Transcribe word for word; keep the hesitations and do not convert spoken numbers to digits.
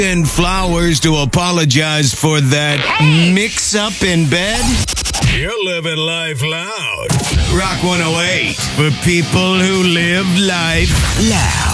and flowers to apologize for that mix-up in bed? You're living life loud. Rock one oh eight for people who live life loud.